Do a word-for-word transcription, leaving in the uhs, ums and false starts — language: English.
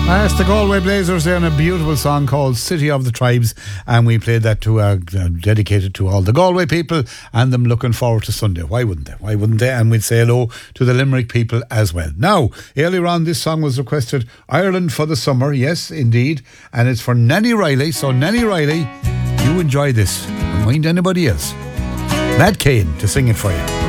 That's the Galway Blazers there, and a beautiful song called City of the Tribes, and we played that to uh, dedicated to all the Galway people and them looking forward to Sunday. Why wouldn't they? Why wouldn't they? And we'd say hello to the Limerick people as well. Now, earlier on, this song was requested, Ireland for the Summer, yes, indeed, and it's for Nanny Riley. So, Nanny Riley, you enjoy this. Don't mind anybody else. Matt Cain to sing it for you.